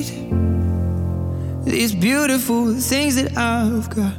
These beautiful things that I've got.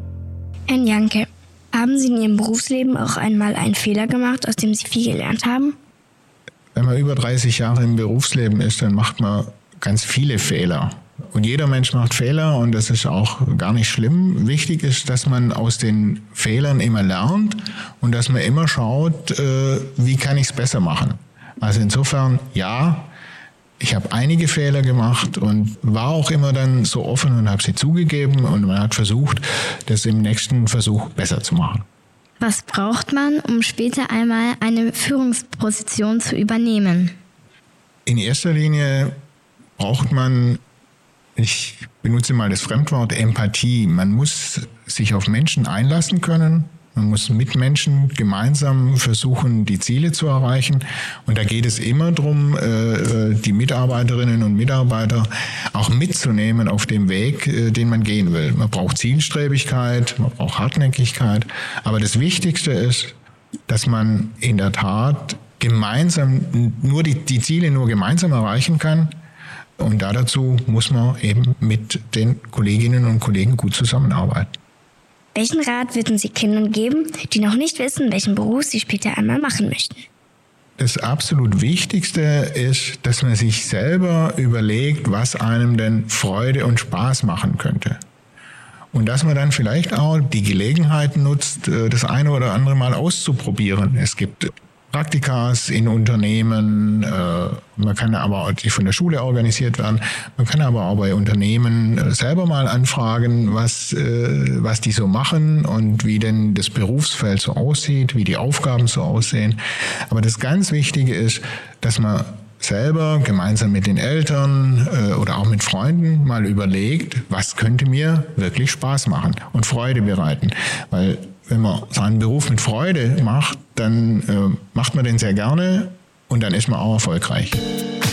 Herr Janke, haben Sie in Ihrem Berufsleben auch einmal einen Fehler gemacht, aus dem Sie viel gelernt haben? Wenn man über 30 Jahre im Berufsleben ist, dann macht man ganz viele Fehler. Und jeder Mensch macht Fehler und das ist auch gar nicht schlimm. Wichtig ist, dass man aus den Fehlern immer lernt und dass man immer schaut, wie kann ich es besser machen. Also insofern, ja, ich habe einige Fehler gemacht und war auch immer dann so offen und habe sie zugegeben und man hat versucht, das im nächsten Versuch besser zu machen. Was braucht man, um später einmal eine Führungsposition zu übernehmen? In erster Linie braucht man, ich benutze mal das Fremdwort Empathie. Man muss sich auf Menschen einlassen können. Man muss mit Menschen gemeinsam versuchen, die Ziele zu erreichen. Und da geht es immer darum, die Mitarbeiterinnen und Mitarbeiter auch mitzunehmen auf dem Weg, den man gehen will. Man braucht Zielstrebigkeit, man braucht Hartnäckigkeit. Aber das Wichtigste ist, dass man in der Tat gemeinsam nur die Ziele nur gemeinsam erreichen kann. Und dazu muss man eben mit den Kolleginnen und Kollegen gut zusammenarbeiten. Welchen Rat würden Sie Kindern geben, die noch nicht wissen, welchen Beruf sie später einmal machen möchten? Das absolut Wichtigste ist, dass man sich selber überlegt, was einem denn Freude und Spaß machen könnte. Und dass man dann vielleicht auch die Gelegenheit nutzt, das eine oder andere mal auszuprobieren. Es gibt Praktikas in Unternehmen, man kann aber auch, die von der Schule organisiert werden, man kann aber auch bei Unternehmen selber mal anfragen, was die so machen und wie denn das Berufsfeld so aussieht, wie die Aufgaben so aussehen. Aber das ganz Wichtige ist, dass man selber gemeinsam mit den Eltern oder auch mit Freunden mal überlegt, was könnte mir wirklich Spaß machen und Freude bereiten. Weil wenn man seinen Beruf mit Freude macht, dann macht man den sehr gerne und dann ist man auch erfolgreich.